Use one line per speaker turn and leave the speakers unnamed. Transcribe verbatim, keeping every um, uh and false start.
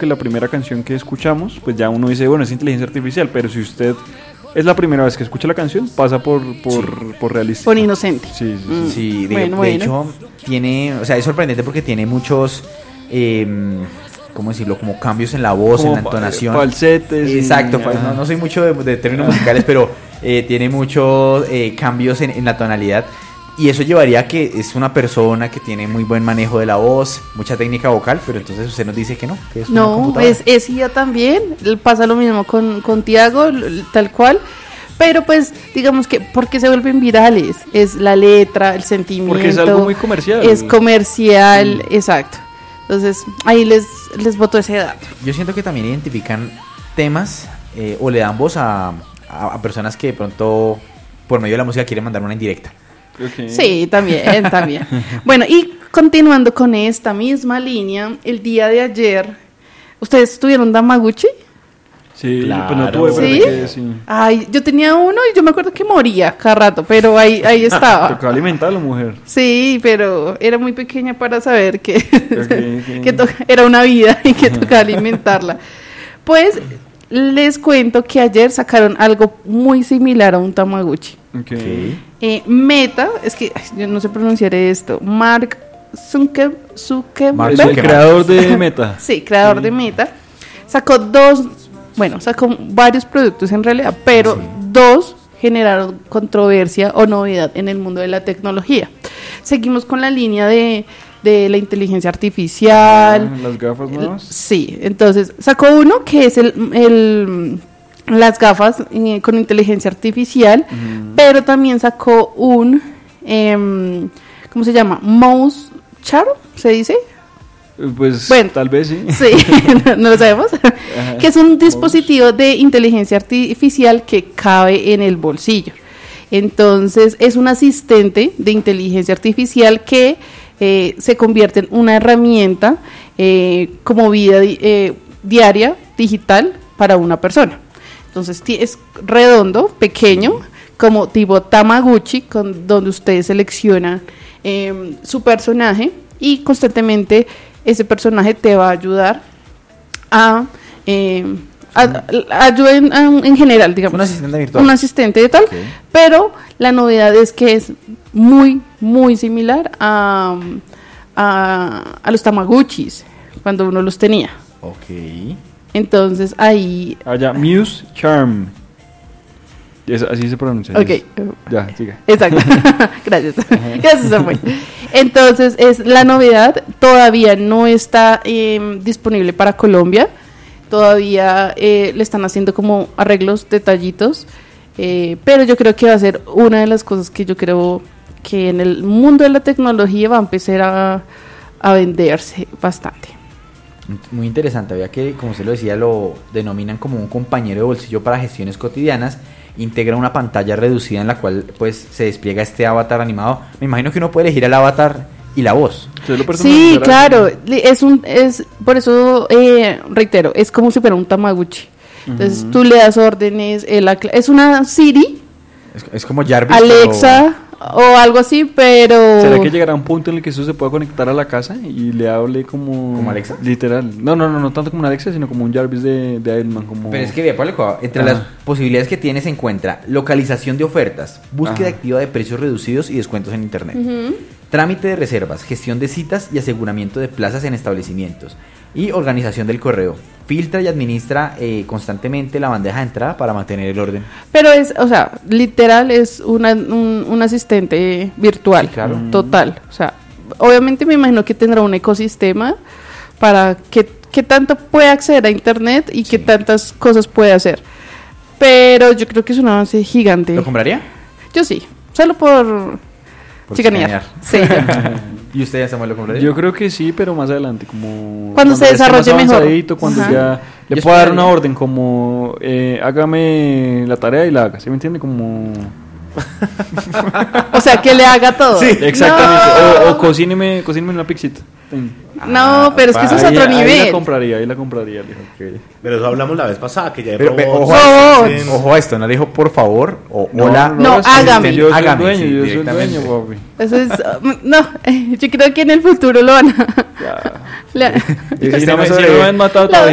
que la primera canción que escuchamos, pues ya uno dice, bueno, es inteligencia artificial, pero si usted es la primera vez que escucha la canción, pasa por, por,
Sí.
por realista.
Por inocente.
Sí, sí, sí.
Mm.
Sí, de,
Bueno,
de
bueno.
hecho, tiene, o sea, es sorprendente porque tiene muchos, eh, ¿cómo decirlo? Como cambios en la voz,
Como
en la entonación.
fa- falsetes y-
Exacto, fa-
ajá.
no, no soy mucho de, de términos musicales, pero eh, tiene muchos eh, cambios en, en la tonalidad. Y eso llevaría a que es una persona que tiene muy buen manejo de la voz, mucha técnica vocal, pero entonces usted nos dice que no, que es una
No,
computadora.
es, es I A también, l- pasa lo mismo con, con Tiago, l- tal cual, pero pues digamos que porque se vuelven virales, es la letra, el sentimiento,
Porque es algo muy comercial.
es comercial,
Mm.
exacto, entonces ahí les, les boto ese dato.
Yo siento que también identifican temas eh, o le dan voz a, a, a personas que de pronto por medio de la música quieren mandar una indirecta.
Ok.
Sí, también, también. Bueno, y continuando con esta misma línea, el día de ayer, ¿ustedes tuvieron Tamaguchi?
Sí,
Claro.
pues no tuve, pero
¿Sí?
me quedé, sí.
Ay, yo tenía uno y yo me acuerdo que moría cada rato, pero ahí, ahí estaba.
Tocaba alimentarlo, mujer.
Sí, pero era muy pequeña para saber que,
ok.
que to- era una vida y que tocaba alimentarla. Pues les cuento que ayer sacaron algo muy similar a un Tamaguchi.
Ok.
Eh, Meta, es que ay, yo no sé pronunciar esto, Mark Zucker- Zuckerberg,
Mark
Es el
Zuckerberg.
creador de Meta.
sí, creador
Sí.
de Meta, sacó dos, bueno, sacó varios productos en realidad, pero
Sí.
dos generaron controversia o novedad en el mundo de la tecnología. Seguimos con la línea de, de la inteligencia artificial.
Ah, las gafas nuevas.
Sí, entonces sacó uno que es el, el las gafas eh, con inteligencia artificial,
Ujú.
pero también sacó un, em, ¿cómo se llama? Mouse Char, ¿se dice?
Eh, Pues
Bueno.
tal vez sí.
Sí, no, no lo sabemos.
Ajá.
Que es un dispositivo de inteligencia artificial que cabe en el bolsillo. Entonces, es un asistente de inteligencia artificial que eh, se convierte en una herramienta eh, como vida di- eh, diaria, digital, para una persona. Entonces, ti- es redondo, pequeño, como tipo Tamaguchi, con, donde usted selecciona eh, su personaje y constantemente ese personaje te va a ayudar a, eh, a, a- ayuda en, a- en general, digamos.
Un asistente virtual.
Un asistente de tal,
Ok.
pero la novedad es que es muy, muy similar a, a, a los Tamaguchis, cuando uno los tenía.
Ok.
Entonces ahí...
Allá, Muse Charm. Es- así se pronuncia.
Ok,
es- Ya, siga.
exacto. Gracias. Gracias, Samuel. Entonces, es la novedad. Todavía no está eh, disponible para Colombia. Todavía eh, le están haciendo como arreglos, detallitos. eh, pero yo creo que va a ser una de las cosas que yo creo que en el mundo de la tecnología va a empezar a, a venderse bastante.
Muy interesante, había que, como usted lo decía, lo denominan como un compañero de bolsillo para gestiones cotidianas. Integra una pantalla reducida en la cual pues se despliega este avatar animado. Me imagino que uno puede elegir el avatar y la voz.
¿Usted lo
Sí,
personalizará?
claro. li- Es un, es por eso eh, reitero, es como si fuera un Tamaguchi. Entonces
Ujú.
tú le das órdenes, él acla- es una Siri,
Es, es como Jarvis.
Alexa o algo así, pero
¿Será que llegará un punto en el que eso se pueda conectar a la casa y le hable como...
¿Como Alexa?
Literal. No, no, no, no tanto como una Alexa, sino como un Jarvis de, de Iron Man. Como...
Pero es que, vea, Pablo, Coa, entre
Ajá.
las posibilidades que tiene se encuentra localización de ofertas, búsqueda
Ajá.
activa de precios reducidos y descuentos en internet,
Ujú.
trámite de reservas, gestión de citas y aseguramiento de plazas en establecimientos y organización del correo. Filtra y administra eh, constantemente la bandeja de entrada para mantener el orden.
Pero es, o sea, literal es una, un, un asistente virtual,
Sí, claro.
total. O sea, obviamente me imagino que tendrá un ecosistema para que, que tanto puede acceder a internet y que
Sí.
tantas cosas puede hacer. Pero yo creo que es un avance gigante.
¿Lo compraría?
Yo sí, solo por,
Por
chicanear. Sí.
¿Y usted ya Samuel lo compraría?
Yo creo que sí, pero más adelante, como...
Cuando se
esté más
desarrolle mejor.
avanzadito, Cuando
Ajá.
ya le
Yo
pueda dar una
esperaría.
orden como... Eh, hágame la tarea y la haga, ¿sí me entiende? Como...
O sea, que le haga todo.
Sí,
Exactamente.
No.
O, o cocíneme, cocíneme una pixita. Ten.
No, pero es que eso es
Ahí-
otro
ahí
nivel.
la compraría, ahí la compraría. Dijo.
Pero eso hablamos la vez pasada, que ya hay
Pero, pero,
robots,
ojo, a
Robots.
esto, ojo a esto, no le dijo por favor o
No,
hola.
No,
es que
hágame.
Yo soy el
Hágame,
dueño,
sí,
yo soy el
directamente.
dueño, papi.
Eso es. um, no, eh, yo creo que en el futuro lo van a.
Ya.
la-
Y si
Este
no
no
me, si
sobrevive.
no me han matado
La-
todavía.